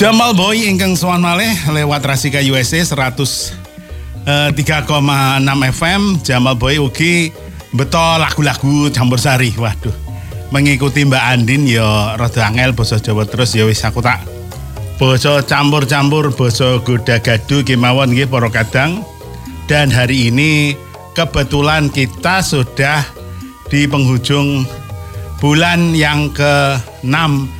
Jamal Boy ingkang sowan malih lewat Rasika USA 103,6 FM. Jamal Boy ugi beto lagu-lagu campursari. Waduh, mengikuti Mbak Andin ya rada angel basa Jawa terus ya wis aku tak basa campur-campur basa goda-gadu kemawon nggih para kadang. Dan hari ini kebetulan kita sudah di penghujung bulan yang ke-6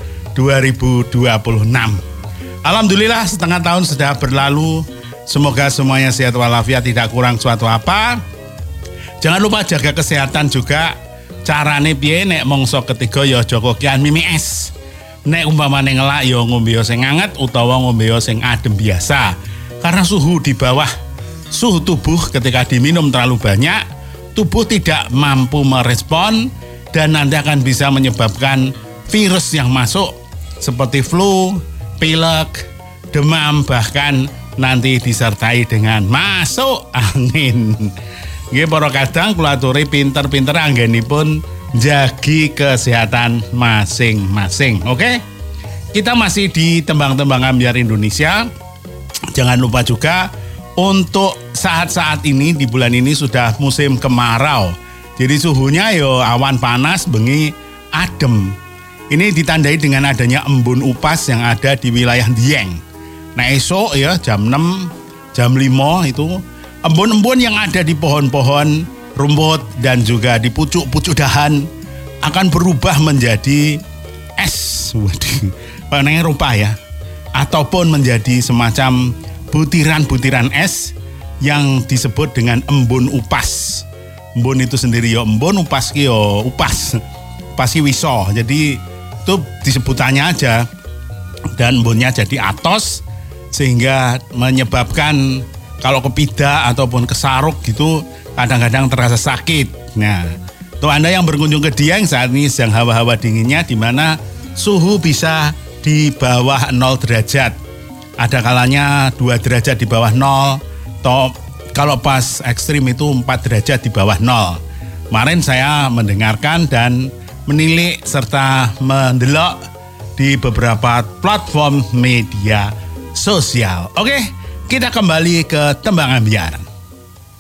2026. Alhamdulillah setengah tahun sudah berlalu. Semoga semuanya sehat walafiat, tidak kurang suatu apa. Jangan lupa jaga kesehatan juga. Carane piye nek mangsa ketiga ya aja kokian mimi es. Nek umpamane ngelak ya ngombe sing anget utawa ngombe sing adem biasa. Karena suhu di bawah suhu tubuh ketika diminum terlalu banyak, tubuh tidak mampu merespon dan nanti akan bisa menyebabkan virus yang masuk seperti flu, pilek, demam, bahkan nanti disertai dengan masuk angin. Nggih para kadang kula aturi pinter-pinter anggenipun jagi kesehatan masing-masing. Oke? Kita masih di tembang-tembang ambyar Indonesia. Jangan lupa juga untuk saat-saat ini di bulan ini sudah musim kemarau. Jadi suhunya yo awan panas, bengi adem. Ini ditandai dengan adanya embun upas yang ada di wilayah Dieng. Nah esok ya jam 6, jam 5 itu embun-embun yang ada di pohon-pohon, rumput dan juga di pucuk-pucuk dahan akan berubah menjadi es. Waduh, warnanya rupa ya. Ataupun menjadi semacam butiran-butiran es yang disebut dengan embun upas. Embun itu sendiri ya embun, upas ki yo upas. Upas ki wiso. Jadi itu disebutannya aja, dan embunnya jadi atos sehingga menyebabkan kalau kepida ataupun kesaruk gitu kadang-kadang terasa sakit. Nah, untuk Anda yang berkunjung ke Dieng saat ini sedang hawa-hawa dinginnya di mana suhu bisa di bawah 0 derajat. Ada kalanya 2 derajat di bawah 0 atau kalau pas ekstrim itu 4 derajat di bawah 0. Kemarin saya mendengarkan dan menilik serta mendelok di beberapa platform media sosial. Oke, kita kembali ke tembang ambyar.